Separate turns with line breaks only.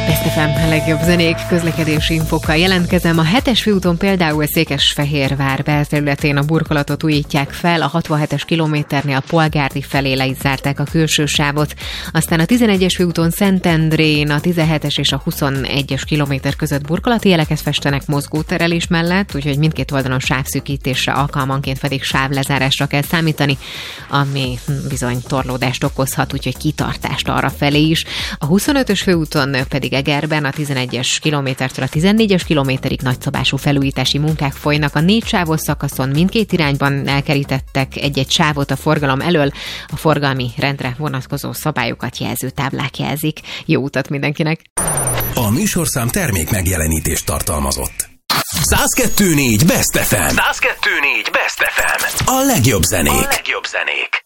A legjobb zenék, közlekedési infokkal jelentkezem. A 7-es főúton például Székesfehérvár belterületén a burkolatot újítják fel, a 67-es kilométernél a Polgárdi felé le is zárták a külső sávot. Aztán a 11-es főúton Szentendrén a 17-es és a 21-es kilométer között burkolati jeleket festenek mozgóterelés mellett, úgyhogy mindkét oldalon sávszűkítésre, alkalmanként pedig sávlezárásra kell számítani, ami bizony torlódást okozhat, úgyhogy kitartást arra felé is. A 25-ös főúton pedig Egerben a 11-es kilométertől a 14-es kilométerig nagyszabású felújítási munkák folynak. A 4 sávos szakaszon mindkét irányban elkerítettek egy-egy sávot a forgalom elől. A forgalmi rendre vonatkozó szabályokat jelző táblák jelzik. Jó utat mindenkinek!
A műsorszám termék megjelenítést tartalmazott. 102.4 Best FM. 102.4 Best FM. A legjobb zenék. A legjobb zenék.